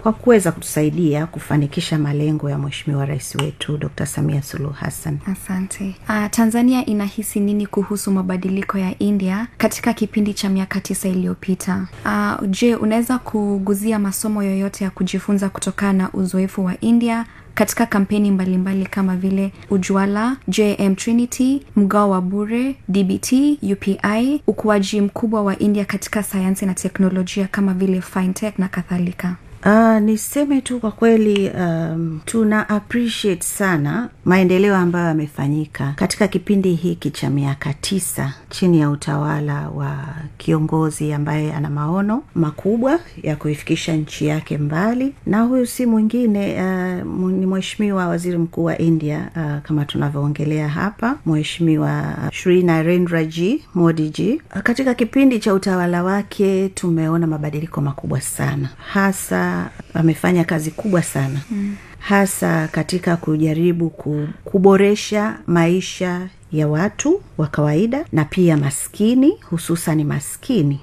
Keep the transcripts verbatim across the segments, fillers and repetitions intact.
kwa kuweza kutusaidia kufanikisha malengo ya Mheshimiwa Rais wetu Doctor Samia Suluhu Hassan. Asante. Uh, Tanzania inahisi nini kuhusu mabadiliko ya India katika kipindi cha miaka tisa iliyopita? Uh, je, unaweza kuguzia masomo yoyote ya kujifunza kutokana na uzoefu wa India katika kampeni mbalimbali kama vile Ujwala, J M Trinity, mgao wa bure, D B T, U P I, ukuaji mkubwa wa India katika sayansi na teknolojia kama vile fintech na kadhalika? Uh, niseme tu kwa kweli um, tuna appreciate sana maendeleo ambayo yamefanyika katika kipindi hiki cha miaka tisa chini ya utawala wa kiongozi ambaye ana maono makubwa ya kuifikisha nchi yake mbali, na huyu si mwingine uh, ni Mheshimiwa Waziri Mkuu wa India uh, kama tunavyoongelea hapa, Mheshimiwa Shri Narendra Ji Modi Ji. Uh, katika kipindi cha utawala wake tumeona mabadiliko makubwa sana, hasa amefanya kazi kubwa sana mm. hasa katika kujaribu kuboresha maisha ya watu wa kawaida na pia maskini, hususan maskini.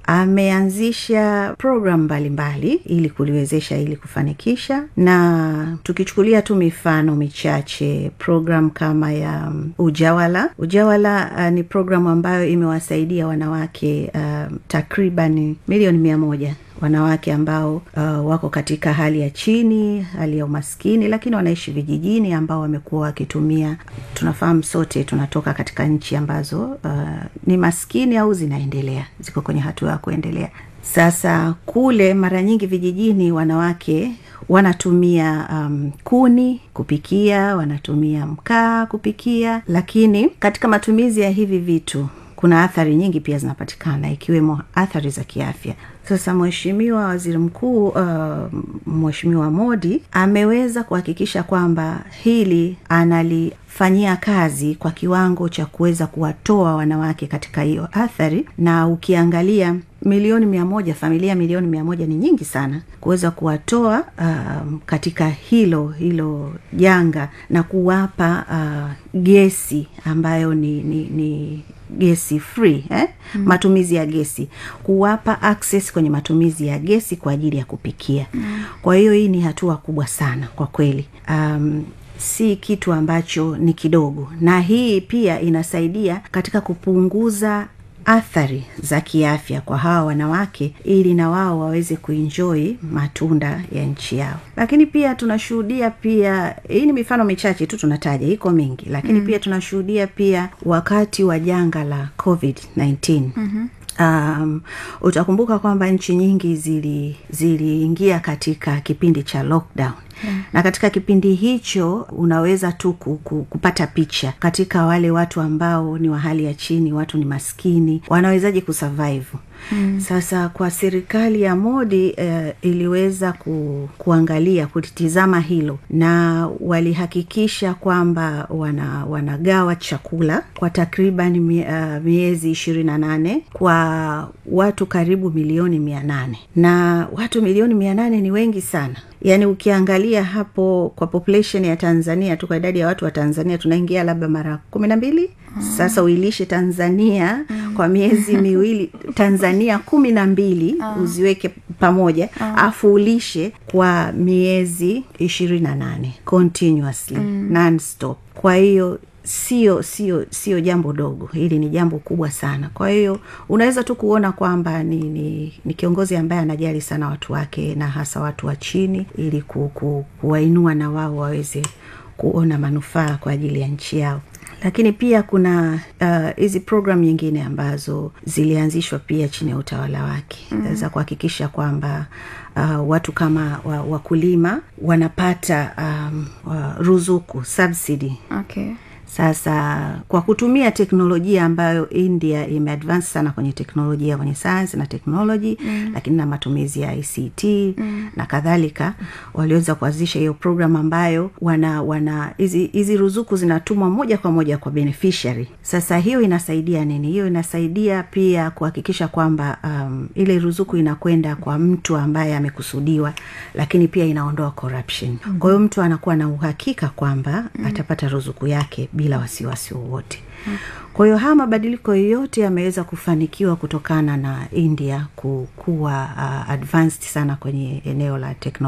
Ameanzisha program mbalimbali ili kuliwezesha ili kufanikisha, na tukichukulia tu mifano michache, program kama ya um, Ujawala. Ujawala uh, ni program ambayo imewasaidia wanawake uh, takriban milioni mia moja wanawake ambao uh, wako katika hali ya chini, hali ya umaskini, lakini wanaishi vijijini, ambao wamekuwa wakitumia, tunafahamu sote tunatoka katika nchi ambazo uh, ni maskini au zinaendelea, ziko kwenye hatua ya kuendelea. Sasa kule mara nyingi vijijini wanawake wanatumia um, kuni kupikia, wanatumia mkaa kupikia, lakini katika matumizi ya hivi vitu kuna athari nyingi pia zinapatikana, ikiwemo athari za kiafya. Sasa Mheshimiwa Waziri Mkuu uh, Mheshimiwa Modi ameweza kuhakikisha kwamba hili analifanyia kazi kwa kiwango cha kuweza kuwatoa wanawake katika hiyo athari, na ukiangalia milioni mia moja, familia milioni mia moja ni nyingi sana, kuweza kuwatoa uh, katika hilo hilo janga na kuwapa uh, gesi ambayo ni ni, ni gesi free eh mm. matumizi ya gesi, kuwapa access kwenye matumizi ya gesi kwa ajili ya kupikia mm. Kwa hiyo hii ni hatua kubwa sana kwa kweli, um, si kitu ambacho ni kidogo, na hii pia inasaidia katika kupunguza athari za kiafya kwa hawa wanawake, ili na wao waweze kuenjoy matunda ya nchi yao. Lakini pia tunashuhudia pia, hii ni mifano michache tu tunataja, iko mingi, lakini mm. pia tunashuhudia pia wakati wa janga la covid nineteen mm-hmm. Um, utakumbuka kwamba nchi nyingi zili ziliingia katika kipindi cha lockdown. Yeah. Na katika kipindi hicho unaweza tu kupata picha katika wale watu ambao ni wa hali ya chini, watu ni maskini, wanawezaje kusurvive. Mm. Sasa kwa serikali ya Modi uh, iliweza ku, kuangalia kulitizama hilo, na walihakikisha kwamba wana wanagawa chakula kwa takriban mie, uh, miezi ishirini na nane kwa watu karibu milioni mia nane, na watu milioni mia nane ni wengi sana. Yani ukiangalia hapo kwa population ya Tanzania tu, kwa idadi ya watu wa Tanzania tunaingia labda mara kumi na mbili. Mm. Sasa uilishe Tanzania mm. kwa miezi miwili, Tanzania kumi na mbili mm. uziweke pamoja mm. afu ulishe kwa miezi ishirini na nane continuously mm. non-stop. Kwa hiyo sio sio sio jambo dogo, hili ni jambo kubwa sana. Kwa hiyo unaweza tu kuona kwamba ni, ni ni kiongozi ambaye anajali sana watu wake, na hasa watu wa chini, ili ku, ku, kuwainua na wao waweze kuona manufaa kwa ajili ya nchi yao. Lakini pia kuna hizi uh, program nyingine ambazo zilianzishwa pia chini ya utawala wake mm. za kuhakikisha kwamba uh, watu kama wa, wakulima wanapata um, uh, ruzuku, subsidy. Okay. Sasa kwa kutumia teknolojia ambayo India imeadvance sana kwenye teknolojia, kwenye science na technology mm. lakini na matumizi ya I C T mm. na kadhalika, waliweza kuanzisha hiyo program ambayo wana wana hizi hizi ruzuku zinatumwa moja kwa moja kwa beneficiary. Sasa hiyo inasaidia nini? Hiyo inasaidia pia kuhakikisha kwamba um, ile ruzuku inakwenda kwa mtu ambaye amekusudiwa, lakini pia inaondoa corruption. Mm. Kwa hiyo mtu anakuwa na uhakika kwamba mm. atapata ruzuku yake bila wasiwasi wowote. Hmm. Kwa hiyo haya mabadiliko yote yameweza kufanikiwa kutokana na India kuwa uh, advanced sana kwenye eneo la teknolojia.